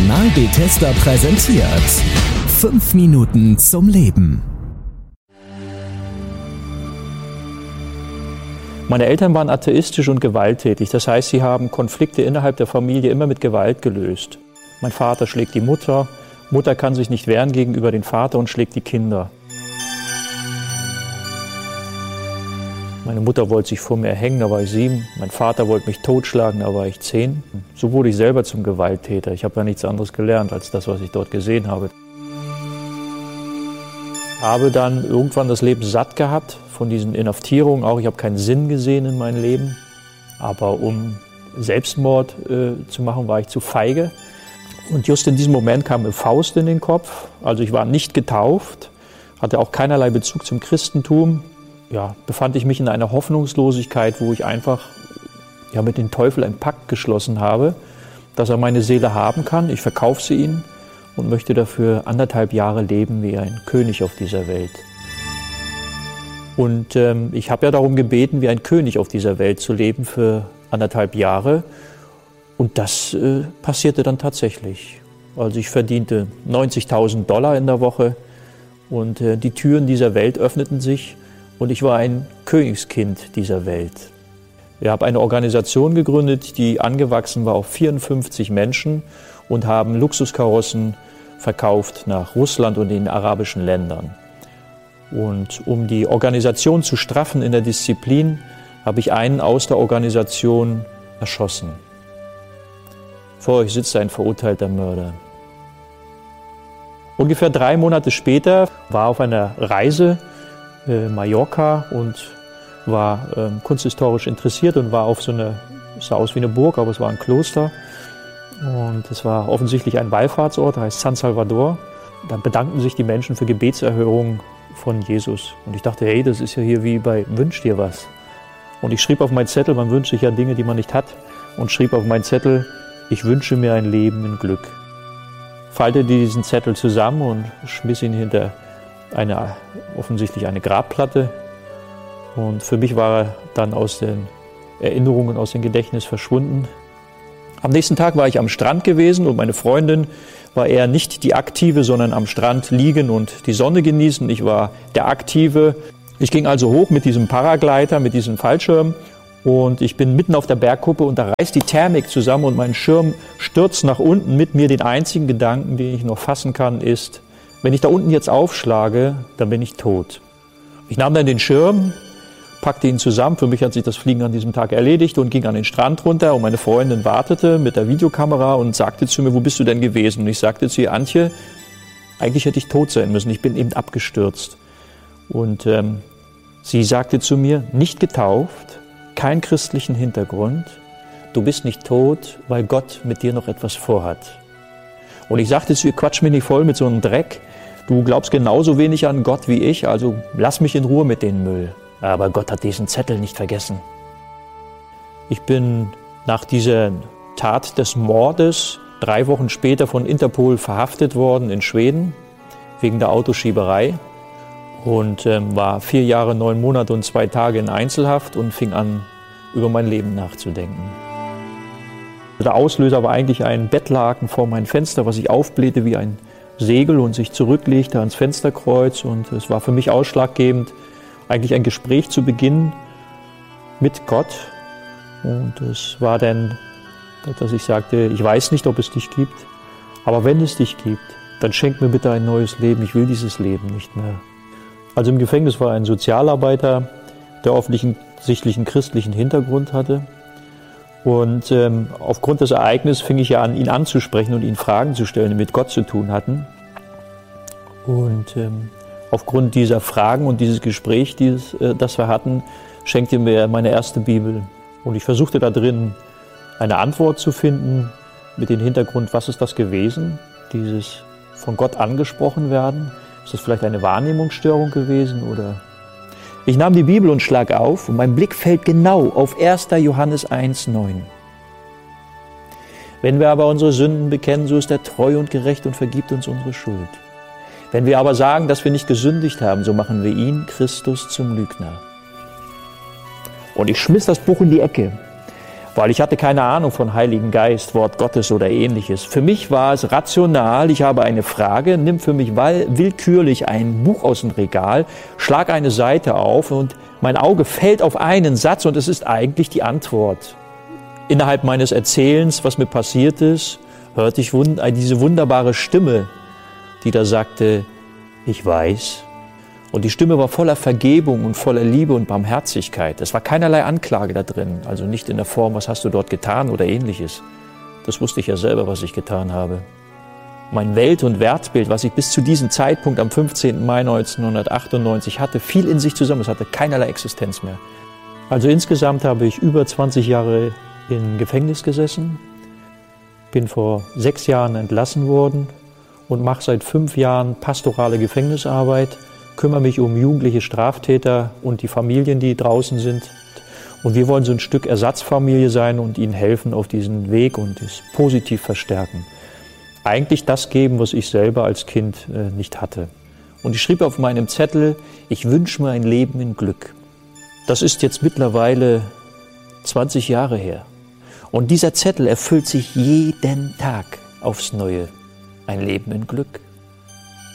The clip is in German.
Kanal Bethesda präsentiert 5 Minuten zum Leben. Meine Eltern waren atheistisch und gewalttätig. Das heißt, sie haben Konflikte innerhalb der Familie immer mit Gewalt gelöst. Mein Vater schlägt die Mutter, Mutter kann sich nicht wehren gegenüber dem Vater und schlägt die Kinder. Meine Mutter wollte sich vor mir erhängen, da war ich 7. Mein Vater wollte mich totschlagen, da war ich 10. So wurde ich selber zum Gewalttäter. Ich habe ja nichts anderes gelernt als das, was ich dort gesehen habe. Ich habe dann irgendwann das Leben satt gehabt von diesen Inhaftierungen. Auch ich habe keinen Sinn gesehen in meinem Leben. Aber um Selbstmord zu machen, war ich zu feige. Und just in diesem Moment kam mir Faust in den Kopf. Also ich war nicht getauft, hatte auch keinerlei Bezug zum Christentum. Ja, befand ich mich in einer Hoffnungslosigkeit, wo ich einfach mit dem Teufel einen Pakt geschlossen habe, dass er meine Seele haben kann. Ich verkaufe sie ihm und möchte dafür 1,5 Jahre leben wie ein König auf dieser Welt. Und ich habe ja darum gebeten, wie ein König auf dieser Welt zu leben für 1,5 Jahre. Und das passierte dann tatsächlich. Also ich verdiente $90.000 in der Woche und die Türen dieser Welt öffneten sich und ich war ein Königskind dieser Welt. Ich habe eine Organisation gegründet, die angewachsen war auf 54 Menschen und haben Luxuskarossen verkauft nach Russland und den arabischen Ländern. Und um die Organisation zu straffen in der Disziplin, habe ich einen aus der Organisation erschossen. Vor euch sitzt ein verurteilter Mörder. Ungefähr 3 Monate später war auf einer Reise Mallorca und war kunsthistorisch interessiert und war auf sah aus wie eine Burg, aber es war ein Kloster. Und es war offensichtlich ein Wallfahrtsort, der heißt San Salvador. Da bedankten sich die Menschen für Gebetserhörungen von Jesus. Und ich dachte, hey, das ist ja hier wie bei Wünsch dir was. Und ich schrieb auf meinen Zettel, man wünscht sich ja Dinge, die man nicht hat, und schrieb auf meinen Zettel, ich wünsche mir ein Leben in Glück. Faltete diesen Zettel zusammen und schmiss ihn hinter offensichtlich eine Grabplatte. Und für mich war er dann aus den Erinnerungen, aus dem Gedächtnis verschwunden. Am nächsten Tag war ich am Strand gewesen und meine Freundin war eher nicht die Aktive, sondern am Strand liegen und die Sonne genießen. Ich war der Aktive. Ich ging also hoch mit diesem Paragleiter, mit diesem Fallschirm. Und ich bin mitten auf der Bergkuppe und da reißt die Thermik zusammen und mein Schirm stürzt nach unten mit mir. Den einzigen Gedanken, den ich noch fassen kann, ist, wenn ich da unten jetzt aufschlage, dann bin ich tot. Ich nahm dann den Schirm, packte ihn zusammen. Für mich hat sich das Fliegen an diesem Tag erledigt und ging an den Strand runter. Und meine Freundin wartete mit der Videokamera und sagte zu mir, wo bist du denn gewesen? Und ich sagte zu ihr, Antje, eigentlich hätte ich tot sein müssen. Ich bin eben abgestürzt. Und sie sagte zu mir, nicht getauft, keinen christlichen Hintergrund, du bist nicht tot, weil Gott mit dir noch etwas vorhat. Und ich sagte zu ihr, quatsch mich nicht voll mit so einem Dreck, du glaubst genauso wenig an Gott wie ich, also lass mich in Ruhe mit dem Müll. Aber Gott hat diesen Zettel nicht vergessen. Ich bin nach dieser Tat des Mordes 3 Wochen später von Interpol verhaftet worden in Schweden, wegen der Autoschieberei. Und war 4 Jahre, 9 Monate und 2 Tage in Einzelhaft und fing an, über mein Leben nachzudenken. Der Auslöser war eigentlich ein Bettlaken vor meinem Fenster, was sich aufblähte wie ein Segel und sich zurücklegte ans Fensterkreuz. Und es war für mich ausschlaggebend, eigentlich ein Gespräch zu beginnen mit Gott. Und es war dann, dass ich sagte, ich weiß nicht, ob es dich gibt, aber wenn es dich gibt, dann schenk mir bitte ein neues Leben. Ich will dieses Leben nicht mehr. Also im Gefängnis war ein Sozialarbeiter, der offensichtlich einen christlichen Hintergrund hatte. Und aufgrund des Ereignisses fing ich ja an, ihn anzusprechen und ihn Fragen zu stellen, die mit Gott zu tun hatten. Und aufgrund dieser Fragen und dieses Gesprächs, das wir hatten, schenkte mir meine erste Bibel. Und ich versuchte da drin eine Antwort zu finden mit dem Hintergrund, was ist das gewesen, dieses von Gott angesprochen werden. Ist das vielleicht eine Wahrnehmungsstörung gewesen? Oder? Ich nahm die Bibel und schlag auf und mein Blick fällt genau auf 1. Johannes 1,9. Wenn wir aber unsere Sünden bekennen, so ist er treu und gerecht und vergibt uns unsere Schuld. Wenn wir aber sagen, dass wir nicht gesündigt haben, so machen wir ihn, Christus, zum Lügner. Und ich schmiss das Buch in die Ecke, weil ich hatte keine Ahnung von Heiligen Geist, Wort Gottes oder Ähnliches. Für mich war es rational, ich habe eine Frage, nimm für mich willkürlich ein Buch aus dem Regal, schlag eine Seite auf und mein Auge fällt auf einen Satz und es ist eigentlich die Antwort. Innerhalb meines Erzählens, was mir passiert ist, hörte ich diese wunderbare Stimme, die da sagte, ich weiß. Und die Stimme war voller Vergebung und voller Liebe und Barmherzigkeit. Es war keinerlei Anklage da drin, also nicht in der Form, was hast du dort getan oder Ähnliches. Das wusste ich ja selber, was ich getan habe. Mein Welt- und Wertbild, was ich bis zu diesem Zeitpunkt am 15. Mai 1998 hatte, fiel in sich zusammen. Es hatte keinerlei Existenz mehr. Also insgesamt habe ich über 20 Jahre im Gefängnis gesessen, bin vor 6 Jahren entlassen worden und mache seit 5 Jahren pastorale Gefängnisarbeit, kümmere mich um jugendliche Straftäter und die Familien, die draußen sind. Und wir wollen so ein Stück Ersatzfamilie sein und ihnen helfen auf diesen Weg und es positiv verstärken. Eigentlich das geben, was ich selber als Kind nicht hatte. Und ich schrieb auf meinem Zettel, ich wünsche mir ein Leben in Glück. Das ist jetzt mittlerweile 20 Jahre her. Und dieser Zettel erfüllt sich jeden Tag aufs Neue. Ein Leben in Glück.